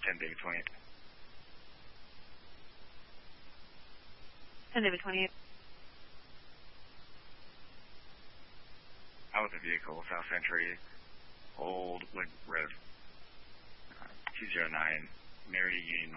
10 David 28. 10 David 28. Out with the vehicle, South Century, Old Wood Road, 209, Mary Union